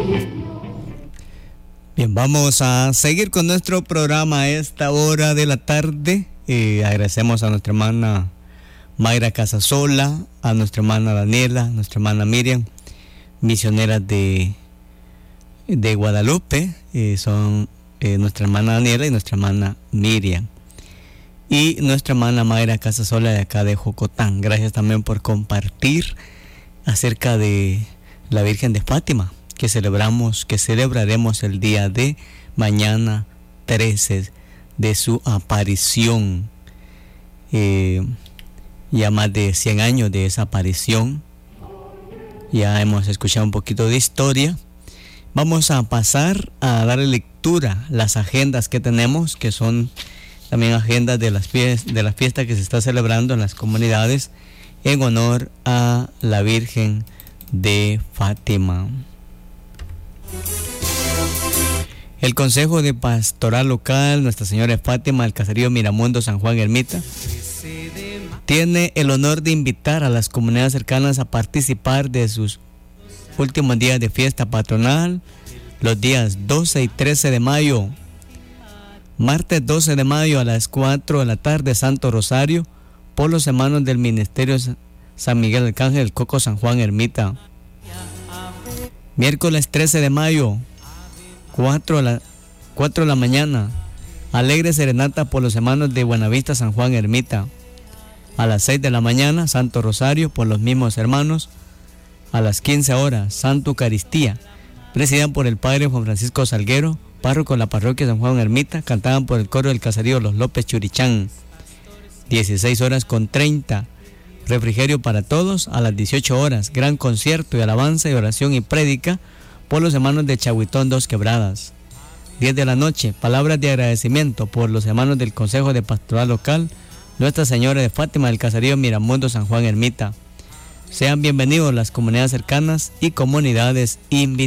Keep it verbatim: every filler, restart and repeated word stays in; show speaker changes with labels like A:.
A: Bien, vamos a seguir con nuestro programa a esta hora de la tarde. Eh, agradecemos a nuestra hermana Mayra Casasola, a nuestra hermana Daniela, a nuestra hermana Miriam, misioneras de, de Guadalupe. Eh, son eh, nuestra hermana Daniela y nuestra hermana Miriam. Y nuestra hermana Mayra Casasola de acá de Jocotán. Gracias también por compartir acerca de la Virgen de Fátima, que celebramos, que celebraremos el día de mañana trece de su aparición. Eh, ya más de cien años de esa aparición. Ya hemos escuchado un poquito de historia. Vamos a pasar a darle lectura a las agendas que tenemos, que son también agendas de las fiestas, de las fiestas que se está celebrando en las comunidades en honor a la Virgen de Fátima. El Consejo de Pastoral Local Nuestra Señora de Fátima del Caserío Miramundo San Juan Ermita tiene el honor de invitar a las comunidades cercanas a participar de sus últimos días de fiesta patronal, los días doce y trece de mayo. Martes doce de mayo a las cuatro de la tarde, Santo Rosario, por los hermanos del Ministerio San Miguel Arcángel del Coco San Juan Ermita. Miércoles trece de mayo, cuatro de la, cuatro de la mañana, alegre serenata por los hermanos de Buenavista San Juan Ermita. A las seis de la mañana, Santo Rosario por los mismos hermanos. A las quince horas, Santa Eucaristía, presidida por el Padre Juan Francisco Salguero, párroco de la parroquia San Juan Ermita, cantaban por el coro del caserío Los López Churichán. dieciséis horas con treinta, refrigerio para todos. A las dieciocho horas, gran concierto y alabanza y oración y prédica por los hermanos de Chahuitón Dos Quebradas. diez de la noche, palabras de agradecimiento por los hermanos del Consejo de Pastoral Local Nuestra Señora de Fátima del caserío Miramundo San Juan Ermita. Sean bienvenidos las comunidades cercanas y comunidades invitadas.